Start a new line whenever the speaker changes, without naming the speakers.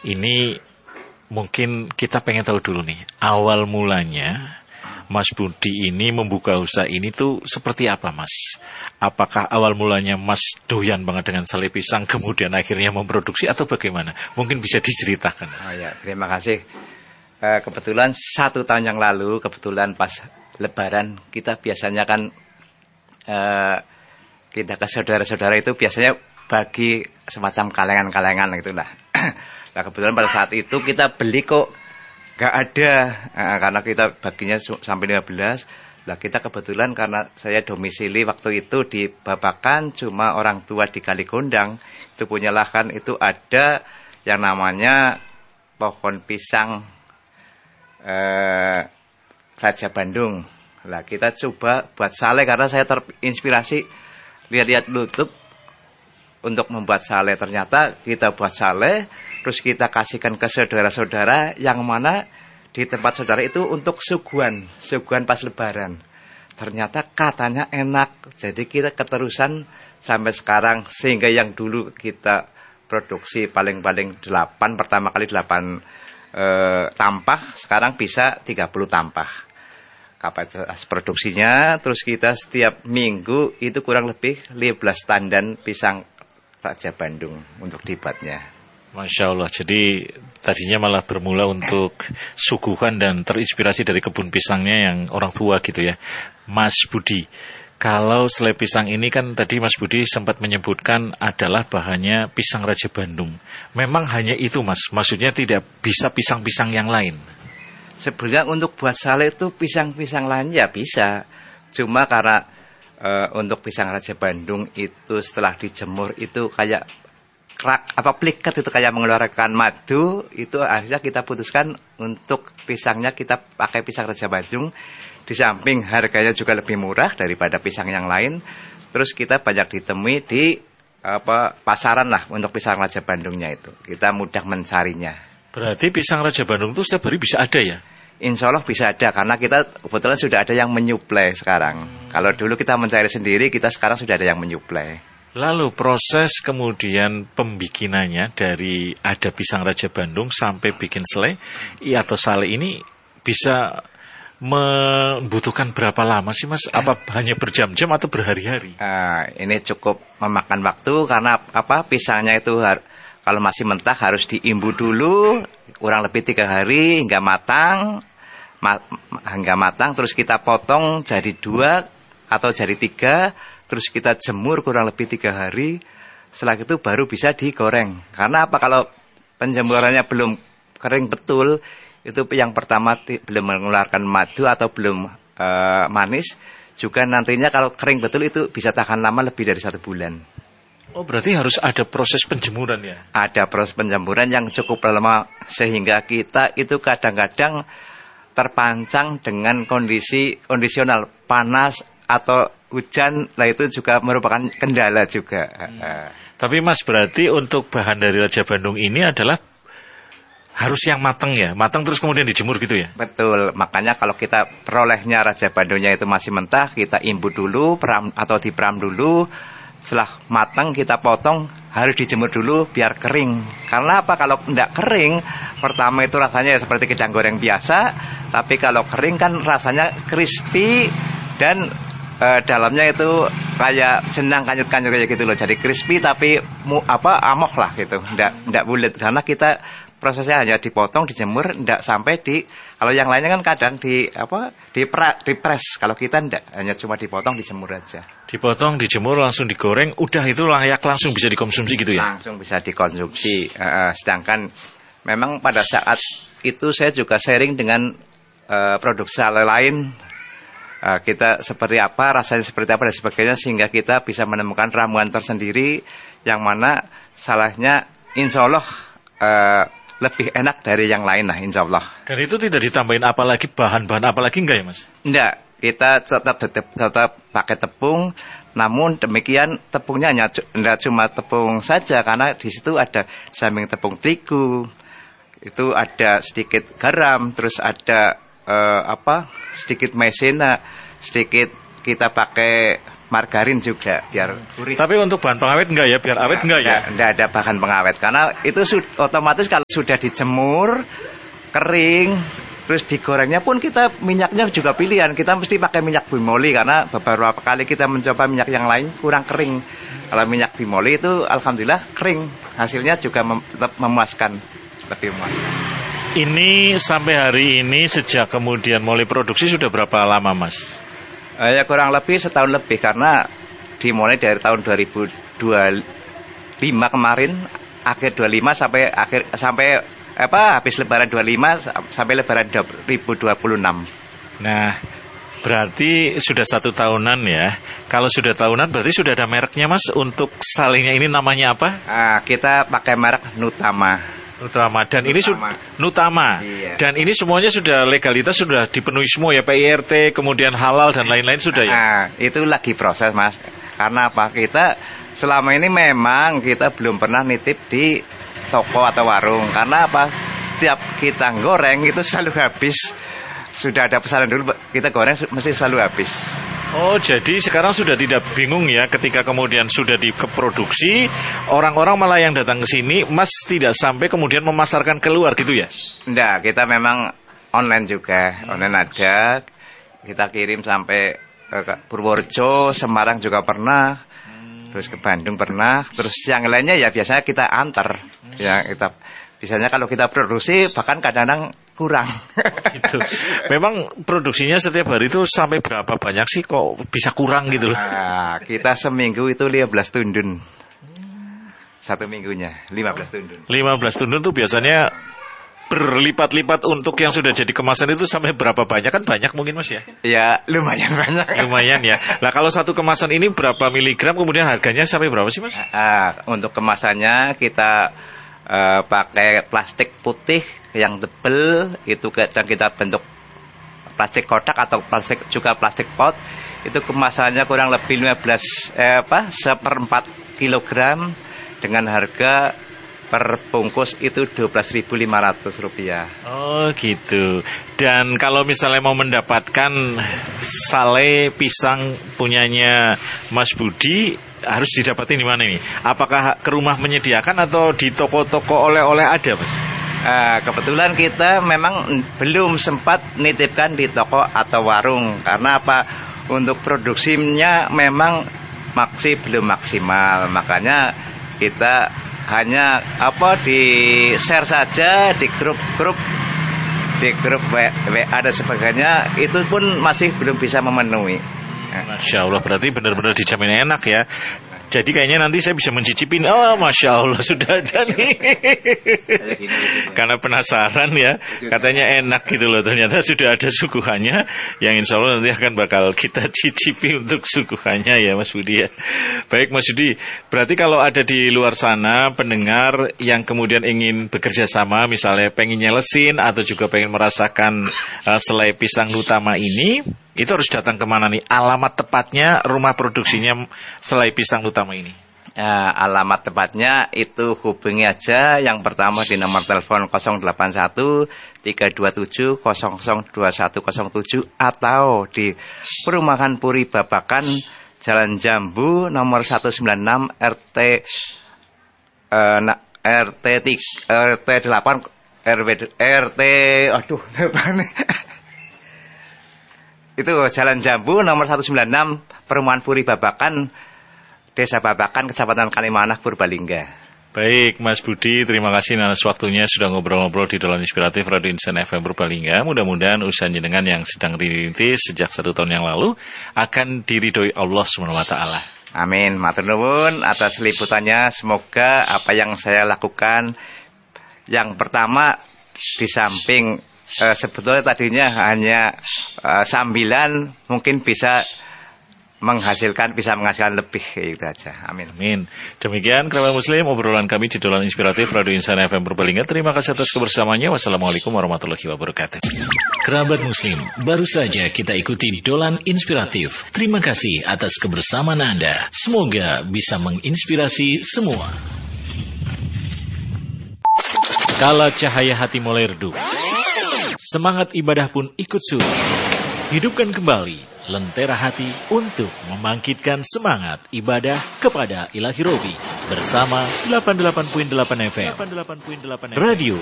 Ini mungkin kita pengen tahu dulu nih, awal mulanya Mas Budi ini membuka usaha ini tuh seperti apa, Mas? Apakah awal mulanya Mas doyan banget dengan sale pisang, kemudian akhirnya memproduksi atau bagaimana? Mungkin bisa diceritakan.
Oh ya, terima kasih. Kebetulan 1 tahun yang lalu, kebetulan pas Lebaran, kita biasanya kan kita ke saudara-saudara itu biasanya bagi semacam kalengan-kalengan gitu lah. Nah kebetulan pada saat itu kita beli kok nggak ada, karena kita baginya sampai 15. Lah kita kebetulan karena saya domisili waktu itu di Babakan, cuma orang tua di Kaligondang itu punya lahan, itu ada yang namanya pohon pisang Raja Bandung. Lah kita coba buat sale karena saya terinspirasi lihat-lihat YouTube untuk membuat sale. Ternyata kita buat sale, terus kita kasihkan ke saudara-saudara yang mana di tempat saudara itu untuk suguhan pas Lebaran. Ternyata katanya enak, jadi kita keterusan sampai sekarang, sehingga yang dulu kita produksi paling-paling 8, pertama kali 8 tampah, sekarang bisa 30 tampah kapasitas produksinya. Terus kita setiap minggu itu kurang lebih 15 tandan pisang Raja Bandung untuk dibuatnya.
Masya Allah, jadi tadinya malah bermula untuk suguhan dan terinspirasi dari kebun pisangnya yang orang tua gitu ya. Mas Budi, kalau selai pisang ini kan tadi Mas Budi sempat menyebutkan adalah bahannya pisang Raja Bandung. Memang hanya itu, Mas? Maksudnya tidak bisa pisang-pisang yang lain?
Sebenarnya untuk buat sale itu pisang-pisang lain ya bisa. Cuma karena untuk pisang Raja Bandung itu setelah dijemur itu kayak pliket, itu kayak mengeluarkan madu, itu akhirnya kita putuskan untuk pisangnya kita pakai pisang Raja Bandung. Di samping harganya juga lebih murah daripada pisang yang lain. Terus kita banyak ditemui di pasaran lah untuk pisang Raja Bandungnya itu. Kita mudah mencarinya.
Berarti pisang Raja Bandung itu setiap hari bisa ada ya?
Insya Allah bisa ada, karena kita kebetulan sudah ada yang menyuplai sekarang. Kalau dulu kita mencari sendiri, kita sekarang sudah ada yang menyuplai.
Lalu proses kemudian pembikinannya dari ada pisang Raja Bandung sampai bikin selai atau sale ini bisa membutuhkan berapa lama sih, Mas? Apa hanya berjam-jam atau berhari-hari?
Ini cukup memakan waktu karena pisangnya itu kalau masih mentah harus diimbu dulu kurang lebih 3 hari hingga matang. Terus kita potong jadi 2 atau jadi 3, terus kita jemur kurang lebih 3 hari. Setelah itu baru bisa digoreng. Karena kalau penjemurannya belum kering betul, itu yang pertama belum mengeluarkan madu atau belum manis. Juga nantinya kalau kering betul itu bisa tahan lama lebih dari 1 bulan.
Oh, berarti harus ada proses penjemuran ya?
Ada proses penjemuran yang cukup lama, sehingga kita itu kadang-kadang terpancang dengan kondisional panas atau hujan. Lah itu juga merupakan kendala juga.
Tapi Mas, berarti untuk bahan dari Raja Bandung ini adalah harus yang matang ya? Matang terus kemudian dijemur gitu ya?
Betul, makanya kalau kita perolehnya Raja Bandungnya itu masih mentah, kita imbut dulu atau diperam dulu. Setelah matang kita potong, harus dijemur dulu biar kering. Karena kalau tidak kering, pertama itu rasanya seperti kidang goreng biasa. Tapi kalau kering kan rasanya crispy dan dalamnya itu kayak jenang kanyut-kanyut kayak gitu loh. Jadi crispy tapi amok lah gitu. Tidak bulat karena kita prosesnya hanya dipotong, dijemur, tidak sampai kalau yang lainnya kan kadang dipres. Kalau kita tidak, hanya cuma dipotong, dijemur aja.
Dipotong, dijemur, langsung digoreng, udah itu layak langsung bisa dikonsumsi gitu ya?
Langsung bisa dikonsumsi. Sedangkan memang pada saat itu saya juga sharing dengan produk sale lain. Kita seperti apa, rasanya seperti apa dan sebagainya, sehingga kita bisa menemukan ramuan tersendiri yang mana salahnya insya Allah lebih enak dari yang lain lah, insya Allah.
Dan itu tidak ditambahin apalagi bahan-bahan apalagi enggak ya, Mas?
Enggak, kita tetap pakai tepung. Namun demikian tepungnya hanya enggak cuma tepung saja, karena di situ ada samping tepung terigu, itu ada sedikit garam, terus ada sedikit maizena, sedikit kita pakai margarin juga biar gurih.
Tapi untuk bahan pengawet enggak ya? Biar awet enggak ya?
Enggak ada bahan pengawet karena itu otomatis kalau sudah dijemur kering terus digorengnya pun kita minyaknya juga pilihan. Kita mesti pakai minyak bimoli karena beberapa kali kita mencoba minyak yang lain kurang kering. Kalau minyak bimoli itu alhamdulillah kering. Hasilnya juga tetap memuaskan, lebih memuaskan.
Ini sampai hari ini sejak kemudian mulai produksi sudah berapa lama, Mas?
Ya kurang lebih setahun lebih karena dimulai dari tahun 2025 kemarin, akhir 25 sampai habis lebaran 25 sampai lebaran 2026.
Nah, berarti sudah 1 tahunan ya. Kalau sudah tahunan berarti sudah ada mereknya, Mas. Untuk salenya ini namanya apa?
Kita pakai merek Nutama.
Dan ini Nutama.
Iya.
Dan ini semuanya sudah legalitas sudah dipenuhi semua ya, PIRT, kemudian halal dan lain-lain sudah ya.
Itu lagi proses, Mas. Karena apa? Kita selama ini memang kita belum pernah nitip di toko atau warung. Karena apa? Setiap kita goreng itu selalu habis. Sudah ada pesanan dulu, kita goreng mesti selalu habis.
Oh, jadi sekarang sudah tidak bingung ya ketika kemudian sudah diproduksi, orang-orang malah yang datang ke sini, Mas tidak sampai kemudian memasarkan keluar gitu ya?
Enggak, kita memang online juga. Online ada, kita kirim sampai ke Purworejo, Semarang juga pernah, terus ke Bandung pernah, terus yang lainnya ya biasanya kita antar. Ya, biasanya kalau kita produksi bahkan kadang-kadang kurang.
Gitu. Memang produksinya setiap hari itu sampai berapa banyak sih kok bisa kurang gitu loh?
Kita seminggu itu 15 tundun. Satu minggunya 15 tundun.
15 tundun tuh biasanya berlipat-lipat untuk yang sudah jadi kemasan itu sampai berapa banyak? Kan banyak mungkin, Mas ya?
Ya lumayan banyak.
Lumayan ya. Nah kalau satu kemasan ini berapa miligram kemudian harganya sampai berapa sih, Mas?
Untuk kemasannya kita pakai plastik putih yang tebel, itu kadang kita bentuk plastik kotak atau plastik pot. Itu kemasannya kurang lebih 1/4 kilogram dengan harga per bungkus itu Rp12.500.
Oh gitu. Dan kalau misalnya mau mendapatkan sale pisang punyanya Mas Budi, harus didapatin di mana ini? Apakah ke rumah menyediakan atau di toko-toko oleh-oleh ada, Mas?
Kebetulan kita memang belum sempat nitipkan di toko atau warung. Karena apa? Untuk produksinya memang belum maksimal. Makanya kita hanya di share saja di grup WA dan sebagainya, itu pun masih belum bisa memenuhi.
Masya Allah, berarti benar-benar dijamin enak ya. Jadi kayaknya nanti saya bisa mencicipin. Oh, Masya Allah, sudah ada nih. Karena penasaran ya. Katanya enak gitu loh. Ternyata sudah ada suguhannya. Yang insya Allah nanti akan bakal kita cicipi untuk suguhannya ya, Mas Budi ya. Baik, Mas Budi. Berarti kalau ada di luar sana pendengar yang kemudian ingin bekerja sama, misalnya pengen nyelesin atau juga pengen merasakan selai pisang Nutama ini, itu harus datang kemana nih? Alamat tepatnya rumah produksinya selai pisang Nutama ini?
Alamat tepatnya itu hubungi aja yang pertama di nomor telepon 081 327 002107 atau di Perumahan Puri Babakan, Jalan Jambu nomor 196 RT 8 RT itu Jalan Jambu nomor 196 Perumahan Puri Babakan, Desa Babakan, Kecamatan Kalimanah, Purbalingga.
Baik, Mas Budi, terima kasih atas waktunya sudah ngobrol-ngobrol di Dolan Inspiratif Radio Insan FM Purbalingga. Mudah-mudahan usaha jenengan yang sedang dirintis sejak 1 tahun yang lalu akan diridhoi Allah SWT.
Amin, matur nuwun atas liputannya. Semoga apa yang saya lakukan, yang pertama di samping sebetulnya tadinya hanya sambilan, mungkin bisa menghasilkan lebih, itu aja. Amin.
Amin. Demikian kerabat muslim obrolan kami di Dolan Inspiratif Radio Insan FM Purbalingga. Terima kasih atas kebersamaannya. Wassalamualaikum warahmatullahi wabarakatuh. Kerabat muslim, baru saja kita ikuti Dolan Inspiratif. Terima kasih atas kebersamaan Anda. Semoga bisa menginspirasi semua. Kala cahaya hati mulai redup, semangat ibadah pun ikut surut. Hidupkan kembali lentera hati untuk membangkitkan semangat ibadah kepada Ilahi Robi bersama 88.8 FM. Radio